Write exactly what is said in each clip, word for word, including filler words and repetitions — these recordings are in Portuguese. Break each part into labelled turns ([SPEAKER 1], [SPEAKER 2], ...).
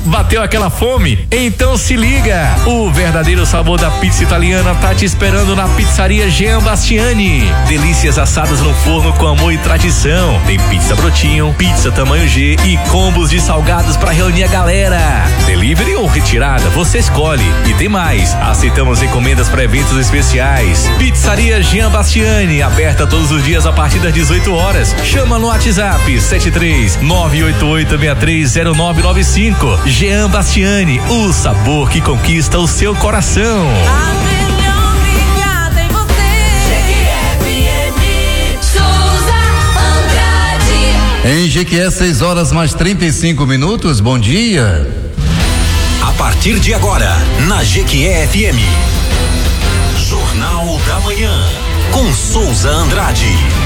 [SPEAKER 1] Bateu aquela fome? Então se liga! O verdadeiro sabor da pizza italiana tá te esperando na pizzaria Jean Bastiani. Delícias assadas no forno com amor e tradição. Tem pizza brotinho, pizza tamanho G e combos de salgados pra reunir a galera. Delivery ou retirada, você escolhe. E tem mais, aceitamos encomendas para eventos especiais. Pizzaria Jean Bastiani, aberta todos os dias a partir das dezoito horas. Chama no WhatsApp sete três nove oito oito seis três zero nove nove cinco. Jean Bastiani, o sabor que conquista o seu coração.
[SPEAKER 2] A melhor ligada em você. G Q F M, Souza Andrade.
[SPEAKER 3] Em G Q S, seis horas mais trinta e cinco minutos. Bom dia.
[SPEAKER 4] A partir de agora, na G Q F M, Jornal da Manhã, com Souza Andrade.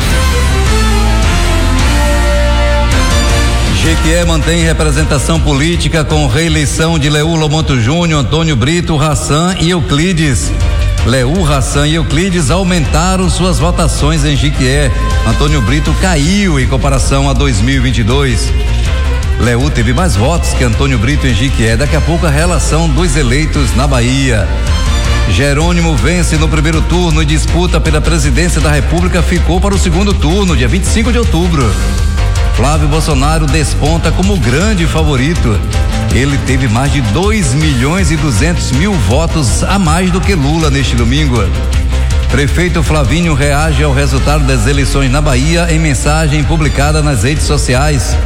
[SPEAKER 3] G Q E mantém representação política com reeleição de Leú Lomonto Júnior, Antônio Brito, Hassan e Euclides. Leú, Hassan e Euclides aumentaram suas votações em Jiquié. Antônio Brito caiu em comparação a dois mil e vinte e dois. Leú teve mais votos que Antônio Brito em Jiquié. Daqui a pouco a relação dos eleitos na Bahia. Jerônimo vence no primeiro turno e disputa pela presidência da República ficou para o segundo turno, dia vinte e cinco de outubro. Flávio Bolsonaro desponta como grande favorito. Ele teve mais de dois milhões e duzentos mil votos a mais do que Lula neste domingo. Prefeito Flavinho reage ao resultado das eleições na Bahia em mensagem publicada nas redes sociais.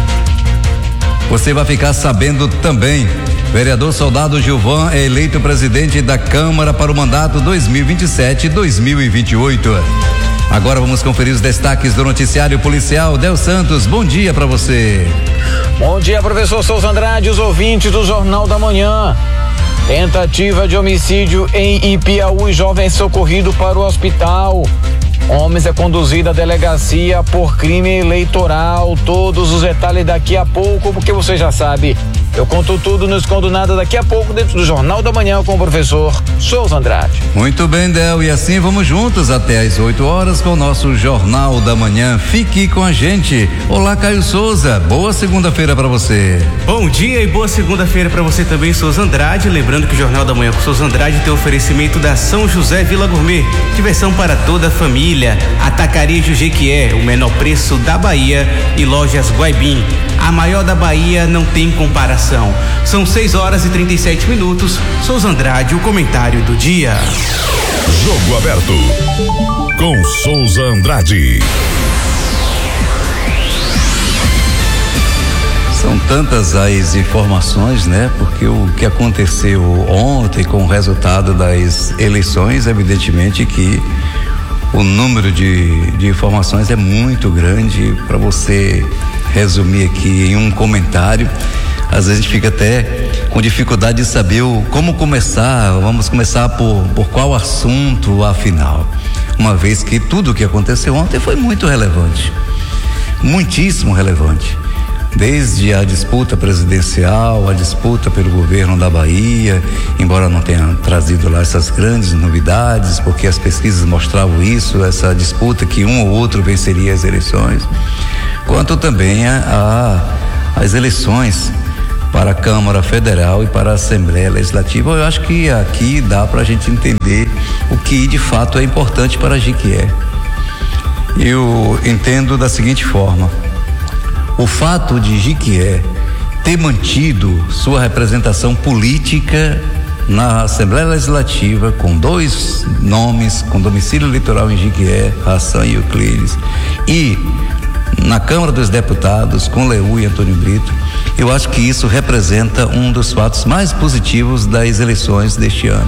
[SPEAKER 3] Você vai ficar sabendo também. Vereador Soldado Gilvan é eleito presidente da Câmara para o mandato dois mil e vinte e sete a dois mil e vinte e oito. Agora vamos conferir os destaques do noticiário policial. Del Santos, bom dia para você.
[SPEAKER 5] Bom dia, professor Souza Andrade, os ouvintes do Jornal da Manhã. Tentativa de homicídio em Ipiaú e jovem socorrido para o hospital. Homem é conduzido à delegacia por crime eleitoral. Todos os detalhes daqui a pouco, porque você já sabe. Eu conto tudo, não escondo nada daqui a pouco dentro do Jornal da Manhã com o professor Souza Andrade.
[SPEAKER 3] Muito bem, Del, e assim vamos juntos até às oito horas com o nosso Jornal da Manhã. Fique com a gente. Olá, Caio Souza, boa segunda-feira para você.
[SPEAKER 6] Bom dia e boa segunda-feira para você também, Souza Andrade. Lembrando que o Jornal da Manhã com Souza Andrade tem oferecimento da São José Vila Gourmet, diversão para toda a família. Atacarejo Jequié, o menor preço da Bahia, e Lojas Guaibim, a maior da Bahia, não tem comparação. São seis horas e trinta e sete minutos. Souza Andrade, o comentário do dia.
[SPEAKER 4] Jogo aberto com Souza Andrade.
[SPEAKER 3] São tantas as informações, né? Porque o que aconteceu ontem com o resultado das eleições, evidentemente que o número de, de informações é muito grande para você resumir aqui em um comentário. Às vezes a gente fica até com dificuldade de saber o, como começar. Vamos começar por, por qual assunto, afinal, uma vez que tudo o que aconteceu ontem foi muito relevante, muitíssimo relevante, desde a disputa presidencial, a disputa pelo governo da Bahia, embora não tenha trazido lá essas grandes novidades, porque as pesquisas mostravam isso, essa disputa que um ou outro venceria as eleições, quanto também a, a as eleições para a Câmara Federal e para a Assembleia Legislativa. Eu acho que aqui dá para a gente entender o que de fato é importante para a Jiquié. Eu entendo da seguinte forma: o fato de Jiquié ter mantido sua representação política na Assembleia Legislativa com dois nomes, com domicílio eleitoral em Jiquié, Hassan e Euclides, e na Câmara dos Deputados com Leú e Antônio Brito, eu acho que isso representa um dos fatos mais positivos das eleições deste ano,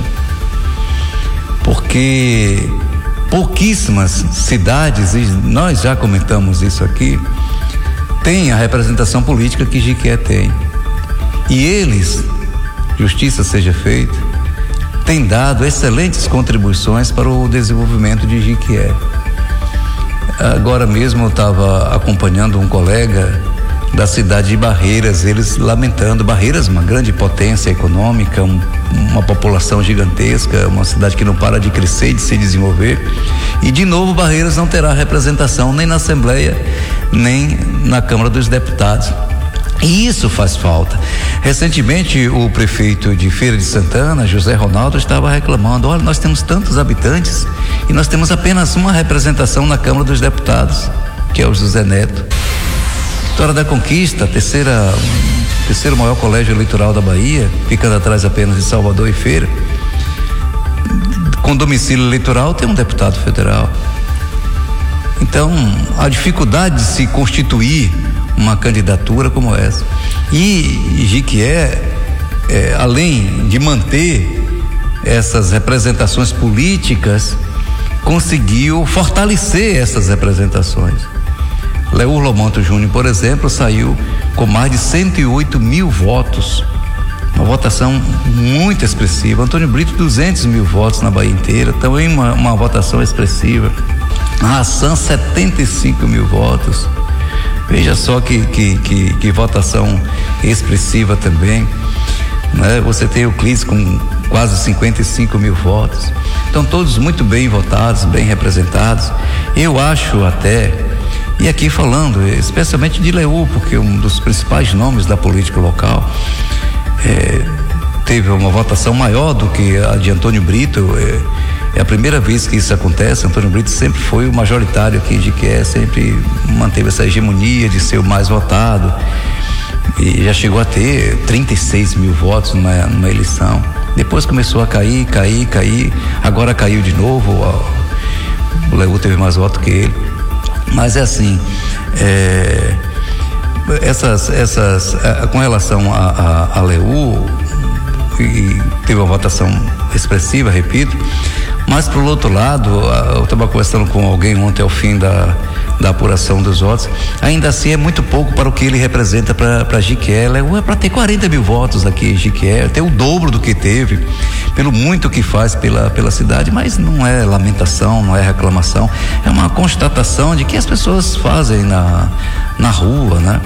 [SPEAKER 3] porque pouquíssimas cidades, e nós já comentamos isso aqui, têm a representação política que Jiquié tem, e eles, justiça seja feita, têm dado excelentes contribuições para o desenvolvimento de Jiquié. Agora mesmo eu estava acompanhando um colega da cidade de Barreiras, eles lamentando. Barreiras, uma grande potência econômica, um, uma população gigantesca, uma cidade que não para de crescer e de se desenvolver, e de novo Barreiras não terá representação nem na Assembleia nem na Câmara dos Deputados. E isso faz falta. Recentemente, o prefeito de Feira de Santana, José Ronaldo, estava reclamando: olha, nós temos tantos habitantes e nós temos apenas uma representação na Câmara dos Deputados, que é o José Neto. Vitória da Conquista, terceira, terceiro maior colégio eleitoral da Bahia, ficando atrás apenas de Salvador e Feira, com domicílio eleitoral, tem um deputado federal. Então, a dificuldade de se constituir uma candidatura como essa. E Jiquié, é, além de manter essas representações políticas, conseguiu fortalecer essas representações. Leur Lomanto Júnior, por exemplo, saiu com mais de cento e oito mil votos, uma votação muito expressiva. Antônio Brito, duzentos mil votos na Bahia inteira, também uma, uma votação expressiva. A Hassan, setenta e cinco mil votos. Veja só que, que, que, que votação expressiva também, né? Você tem o Euclides com quase cinquenta e cinco mil votos. Então, todos muito bem votados, bem representados. Eu acho até, e aqui falando especialmente de Leur, porque um dos principais nomes da política local, é, teve uma votação maior do que a de Antônio Brito. É, é a primeira vez que isso acontece. Antônio Brito sempre foi o majoritário aqui de Jiquié, sempre manteve essa hegemonia de ser o mais votado e já chegou a ter trinta e seis mil votos numa, numa eleição. Depois começou a cair, cair, cair, agora caiu de novo. O Leur teve mais votos que ele. Mas é assim, é, essas, essas, com relação a, a, a Leur, e teve uma votação expressiva, repito, mas por outro lado, eu estava conversando com alguém ontem ao fim da, da apuração dos votos, ainda assim é muito pouco para o que ele representa para Jiquié. É para ter quarenta mil votos aqui em Jiquié, ter o dobro do que teve, pelo muito que faz pela, pela cidade, mas não é lamentação, não é reclamação, é uma constatação de que as pessoas fazem na, na rua, né?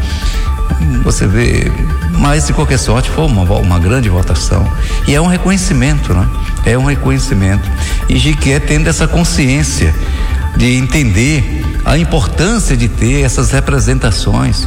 [SPEAKER 3] Você vê, mas de qualquer sorte foi uma, uma grande votação e é um reconhecimento, né? É um reconhecimento. E Jiquié tendo essa consciência de entender a importância de ter essas representações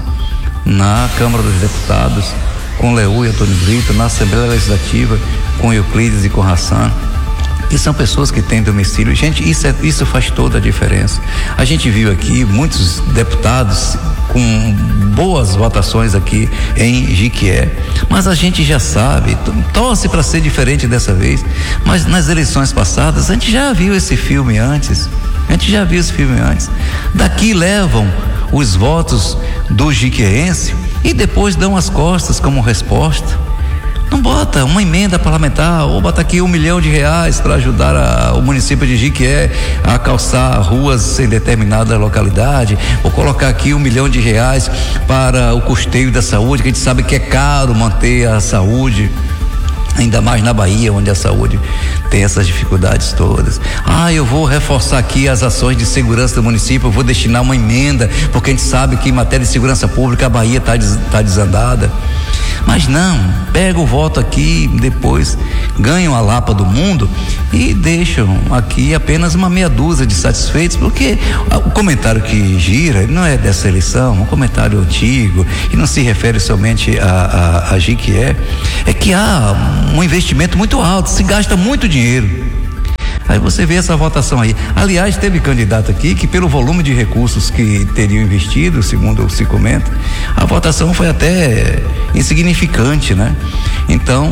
[SPEAKER 3] na Câmara dos Deputados, com Leur e Antônio Brito, na Assembleia Legislativa, com Euclides e com Hassan, que são pessoas que têm domicílio. Gente, isso, é, isso faz toda a diferença. A gente viu aqui muitos deputados com boas votações aqui em Jiquié, mas a gente já sabe, torce para ser diferente dessa vez, mas nas eleições passadas a gente já viu esse filme antes, a gente já viu esse filme antes. Daqui levam os votos do jiquiéense e depois dão as costas como resposta. Não bota uma emenda parlamentar, ou bota aqui um milhão de reais para ajudar a, o município de Jiquié a calçar ruas em determinada localidade, ou colocar aqui um milhão de reais para o custeio da saúde, que a gente sabe que é caro manter a saúde, ainda mais na Bahia, onde a saúde tem essas dificuldades todas. Ah, eu vou reforçar aqui as ações de segurança do município, eu vou destinar uma emenda, porque a gente sabe que em matéria de segurança pública a Bahia está tá desandada. Mas não, pega o voto aqui, depois ganham a lapa do mundo e deixam aqui apenas uma meia dúzia de satisfeitos, porque o comentário que gira não é dessa eleição, um comentário antigo, e não se refere somente a, a, a Jiquié, é que há um investimento muito alto, se gasta muito dinheiro. Aí você vê essa votação aí. Aliás, teve candidato aqui que, pelo volume de recursos que teriam investido, segundo se comenta, a votação foi até insignificante, né? Então,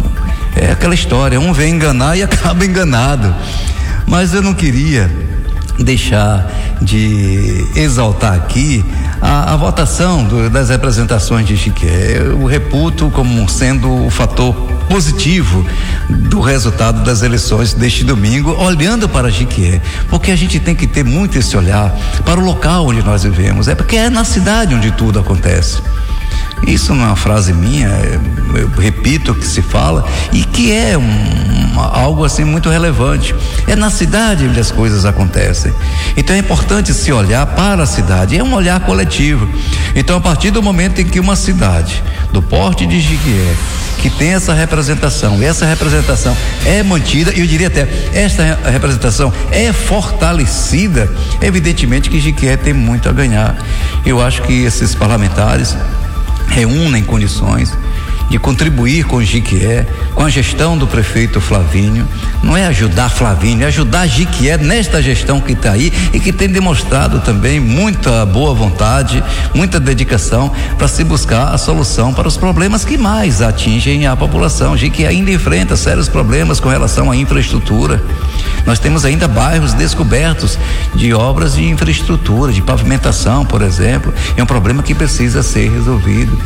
[SPEAKER 3] é aquela história, um vem enganar e acaba enganado. Mas eu não queria deixar de exaltar aqui a, a votação do, das representações de Jiquié. Eu reputo como sendo o fator positivo do resultado das eleições deste domingo, olhando para Jiquié, porque a gente tem que ter muito esse olhar para o local onde nós vivemos, é porque é na cidade onde tudo acontece. Isso não é uma frase minha, eu repito o que se fala e que é um, algo assim muito relevante. É na cidade onde as coisas acontecem. Então é importante se olhar para a cidade, é um olhar coletivo. Então, a partir do momento em que uma cidade do porte de Jiquié, que tem essa representação, e essa representação é mantida, e eu diria até, esta representação é fortalecida, evidentemente que Jiquié tem muito a ganhar. Eu acho que esses parlamentares reúnem condições de contribuir com o Jequié, com a gestão do prefeito Flavínio. Não é ajudar Flavínio, é ajudar Jequié nesta gestão que está aí e que tem demonstrado também muita boa vontade, muita dedicação para se buscar a solução para os problemas que mais atingem a população. Jequié ainda enfrenta sérios problemas com relação à infraestrutura. Nós temos ainda bairros descobertos de obras de infraestrutura, de pavimentação, por exemplo. É um problema que precisa ser resolvido.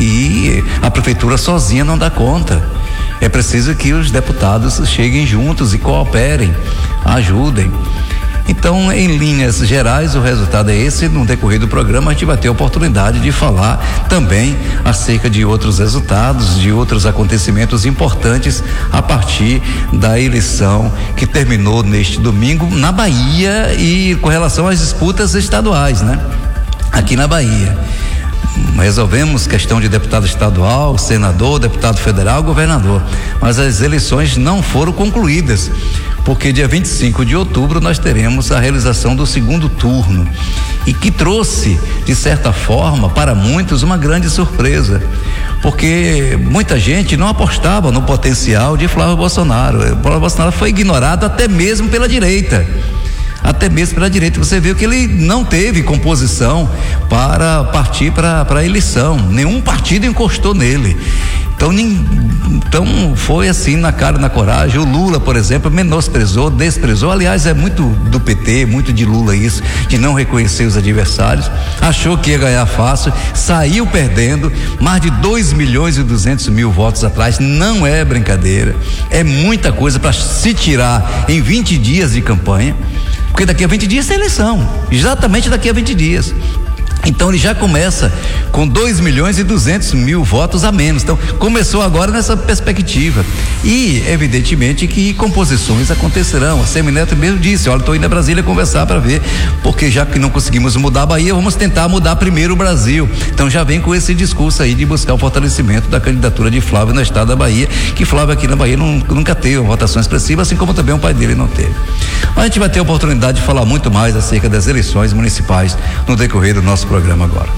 [SPEAKER 3] E a prefeitura sozinha não dá conta. É preciso que os deputados cheguem juntos e cooperem, ajudem. Então, em linhas gerais, o resultado é esse. No decorrer do programa, a gente vai ter a oportunidade de falar também acerca de outros resultados, de outros acontecimentos importantes a partir da eleição que terminou neste domingo na Bahia e com relação às disputas estaduais, né? Aqui na Bahia. Resolvemos questão de deputado estadual, senador, deputado federal, governador, mas as eleições não foram concluídas, porque dia vinte e cinco de outubro nós teremos a realização do segundo turno, e que trouxe, de certa forma, para muitos uma grande surpresa, porque muita gente não apostava no potencial de Flávio Bolsonaro. Flávio Bolsonaro foi ignorado até mesmo pela direita. Até mesmo pela direita, você viu que ele não teve composição para partir para a eleição, nenhum partido encostou nele. Então, nin, então foi assim na cara e na coragem. O Lula, por exemplo, menosprezou, desprezou. Aliás, é muito do P T, muito de Lula isso, de não reconhecer os adversários. Achou que ia ganhar fácil, saiu perdendo mais de dois milhões e duzentos mil votos atrás. Não é brincadeira, é muita coisa para se tirar em vinte dias de campanha. Porque daqui a vinte dias tem eleição, exatamente daqui a vinte dias. Então ele já começa com dois milhões e duzentos mil votos a menos. Então começou agora nessa perspectiva. E evidentemente que composições acontecerão. A Semineto mesmo disse: olha, estou indo a Brasília conversar para ver, porque já que não conseguimos mudar a Bahia, vamos tentar mudar primeiro o Brasil. Então já vem com esse discurso aí de buscar o fortalecimento da candidatura de Flávio no estado da Bahia, que Flávio aqui na Bahia não, nunca teve uma votação expressiva, assim como também o pai dele não teve. Mas a gente vai ter a oportunidade de falar muito mais acerca das eleições municipais no decorrer do nosso programa agora.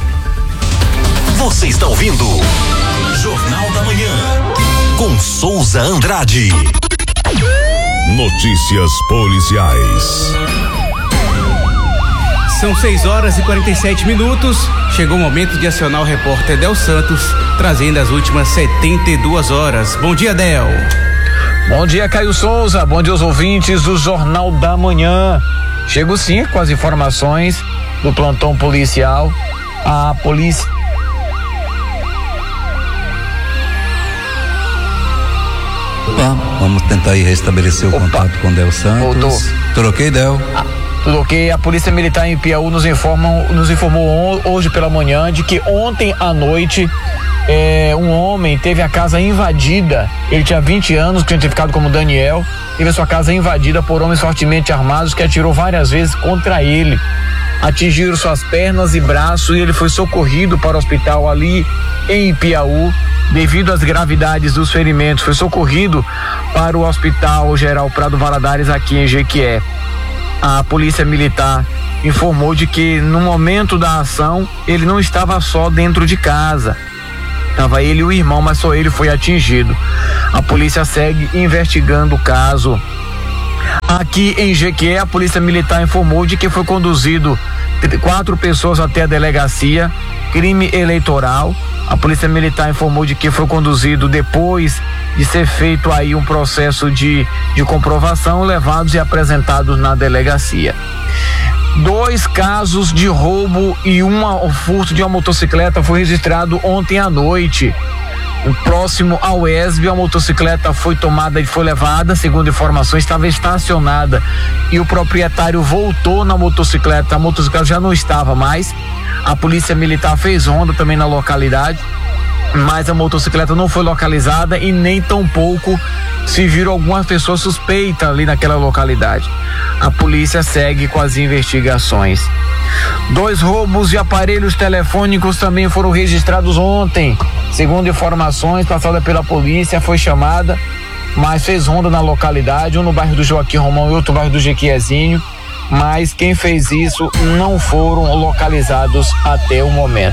[SPEAKER 4] Você está ouvindo Jornal da Manhã com Souza Andrade.
[SPEAKER 7] Notícias policiais.
[SPEAKER 6] São seis horas e quarenta e sete minutos. Chegou o momento de acionar o repórter Del Santos, trazendo as últimas setenta e duas horas. Bom dia, Del.
[SPEAKER 5] Bom dia, Caio Souza. Bom dia aos ouvintes do Jornal da Manhã. Chego sim com as informações do plantão policial. A polícia
[SPEAKER 3] Opa, vamos tentar aí restabelecer o Opa. contato com Del Santos.
[SPEAKER 5] Voltou.
[SPEAKER 3] Troquei, Del.
[SPEAKER 5] Ah, tudo ok. A Polícia Militar em Piauí nos informam, nos informou hoje pela manhã de que ontem à noite é, um homem teve a casa invadida. Ele tinha vinte anos, identificado como Daniel, teve a sua casa invadida por homens fortemente armados que atirou várias vezes contra ele. Atingiram suas pernas e braços e ele foi socorrido para o hospital ali em Piauí. Devido às gravidades dos ferimentos, foi socorrido para o Hospital Geral Prado Valadares aqui em Jequié. A Polícia Militar informou de que no momento da ação ele não estava só dentro de casa. Estava ele e o irmão, mas só ele foi atingido. A polícia segue investigando o caso. Aqui em Jequié, a Polícia Militar informou de que foi conduzido quatro pessoas até a delegacia, crime eleitoral. A Polícia Militar informou de que foi conduzido depois de ser feito aí um processo de, de comprovação, levados e apresentados na delegacia. Dois casos de roubo e um furto de uma motocicleta foi registrado ontem à noite. Próximo ao E S B, a motocicleta foi tomada e foi levada, segundo informações, estava estacionada e o proprietário voltou na motocicleta, a motocicleta já não estava mais. A Polícia Militar fez ronda também na localidade, mas a motocicleta não foi localizada e nem tampouco se viram algumas pessoas suspeitas ali naquela localidade. A polícia segue com as investigações. Dois roubos de aparelhos telefônicos também foram registrados ontem. Segundo informações passadas pela polícia, foi chamada, mas fez ronda na localidade, um no bairro do Joaquim Romão e outro no bairro do Jequiézinho, mas quem fez isso não foram localizados até o momento.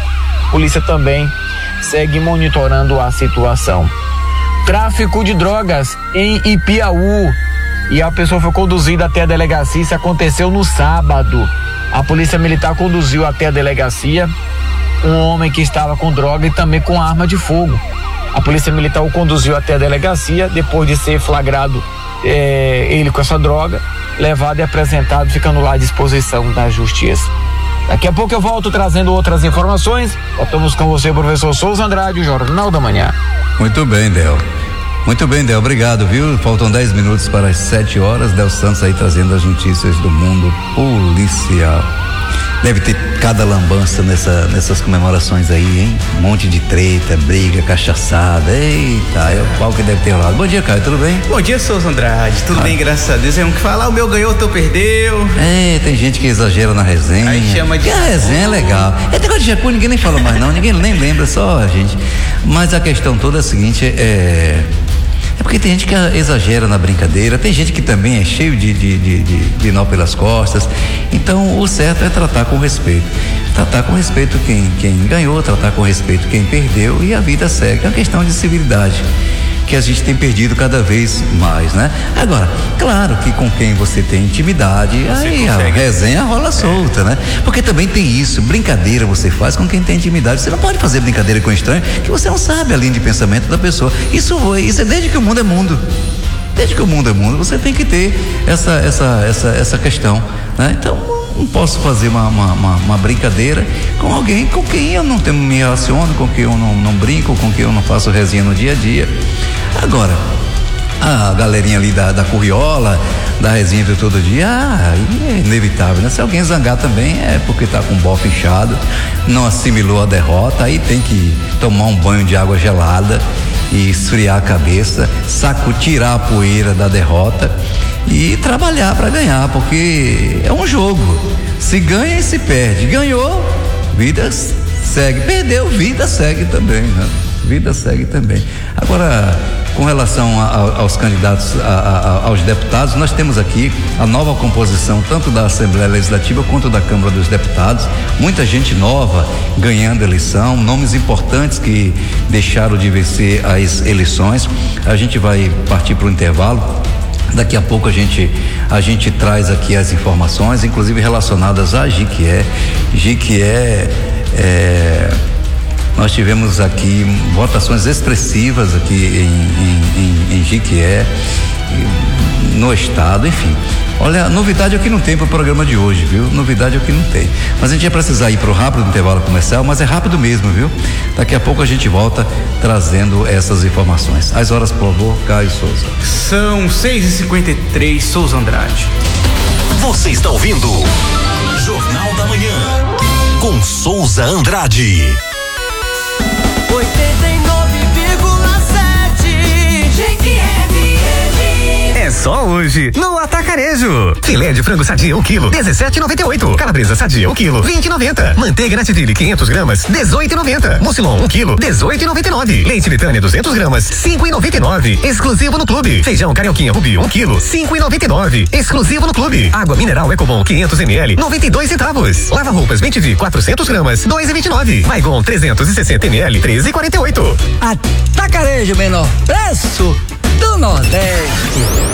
[SPEAKER 5] A polícia também segue monitorando a situação. Tráfico de drogas em Ipiaú e a pessoa foi conduzida até a delegacia. Isso aconteceu no sábado. A polícia militar conduziu até a delegacia um homem que estava com droga e também com arma de fogo. A polícia militar o conduziu até a delegacia depois de ser flagrado é, ele com essa droga, levado e apresentado, ficando lá à disposição da justiça. Daqui a pouco eu volto trazendo outras informações. Voltamos com você, professor Souza Andrade, o Jornal da Manhã.
[SPEAKER 3] Muito bem, Del. Muito bem, Del. Obrigado, viu? Faltam dez minutos para as sete horas. Del Santos aí trazendo as notícias do mundo policial. Deve ter cada lambança nessa, nessas comemorações aí, hein? Um monte de treta, briga, cachaçada. Eita, é o pau que deve ter rolado. Bom dia, Caio, tudo bem?
[SPEAKER 6] Bom dia, Souza Andrade. Tudo ah. bem, graças a Deus. É um que fala, o meu ganhou, o teu perdeu.
[SPEAKER 3] É, tem gente que exagera na resenha.
[SPEAKER 6] Aí chama de.
[SPEAKER 3] E a resenha é legal. É negócio de Jacu, ninguém nem fala mais não, ninguém nem lembra, só a gente. Mas a questão toda é a seguinte, é. É porque tem gente que exagera na brincadeira, tem gente que também é cheio de, de, de, de, de nó pelas costas. Então o certo é tratar com respeito. Tratar com respeito quem, quem ganhou, tratar com respeito quem perdeu e a vida segue. É uma questão de civilidade que a gente tem perdido cada vez mais, né? Agora, claro que com quem você tem intimidade, você aí consegue. A resenha rola solta, é. né? Porque também tem isso, brincadeira você faz com quem tem intimidade. Você não pode fazer brincadeira com estranho que você não sabe a linha de pensamento da pessoa. Isso foi, isso é desde que o mundo é mundo. Desde que o mundo é mundo, você tem que ter essa, essa, essa, essa questão, né? Então, não posso fazer uma, uma, uma, uma brincadeira com alguém com quem eu não tenho, me relaciono, com quem eu não, não brinco, com quem eu não faço resenha no dia a dia. Agora, a galerinha ali da, da curriola, da resenha de todo dia, ah, é inevitável, né? Se alguém zangar também é porque tá com o bofe inchado, não assimilou a derrota, aí tem que tomar um banho de água gelada e esfriar a cabeça, saco, tirar a poeira da derrota e trabalhar para ganhar, porque é um jogo, se ganha e se perde, ganhou, vida segue, perdeu, vida segue também, né? Vida segue também. Agora, com relação a, a, aos candidatos, a, a, aos deputados, nós temos aqui a nova composição tanto da Assembleia Legislativa quanto da Câmara dos Deputados, muita gente nova ganhando eleição, nomes importantes que deixaram de vencer as eleições. A gente vai partir para o intervalo. Daqui a pouco a gente a gente traz aqui as informações, inclusive relacionadas a Jiquié. Jiquié, é, nós tivemos aqui votações expressivas aqui em, em, em, em Jiquié, no estado, enfim. Olha, novidade é o que não tem para o programa de hoje, viu? Novidade é o que não tem. Mas a gente ia precisar ir para o rápido intervalo comercial, mas é rápido mesmo, viu? Daqui a pouco a gente volta trazendo essas informações. As horas, por favor, Caio Souza.
[SPEAKER 6] São seis e cinquenta e três, Souza Andrade.
[SPEAKER 4] Você está ouvindo Jornal da Manhã com Souza Andrade.
[SPEAKER 2] oitenta e nove vírgula sete G Q F M.
[SPEAKER 8] É só hoje no Atacarejo. Filé de frango sadia um quilo, dezessete e noventa e oito. Calabresa sadia um quilo, vinte e noventa. Manteiga Natidile quinhentos gramas, dezoito e noventa. Mucilon um quilo, dezoito e noventa e nove. Leite Vitânia duzentos gramas, cinco e noventa e nove. Exclusivo no clube. Feijão Carioquinha Rubi um quilo, cinco e noventa e nove. Exclusivo no clube. Água mineral Ecobon quinhentos mililitros, noventa e dois centavos. Lava roupas Bentivi quatrocentos gramas, dois e vinte e nove. Maigon trezentos e sessenta mililitros, treze e quarenta e oito.
[SPEAKER 9] Atacarejo, menor preço do Nordeste.